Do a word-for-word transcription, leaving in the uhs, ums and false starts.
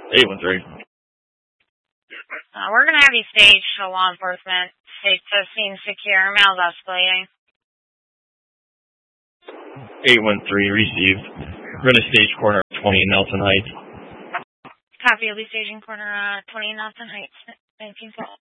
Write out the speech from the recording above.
eight one three. Uh, we're going to have you staged for law enforcement. State to scene secure. Mail's escalating. eight one three, received. We're going to stage corner twenty in Nelson Heights. Copy, you'll be staging corner uh, twenty in Nelson Heights. nineteen twelve.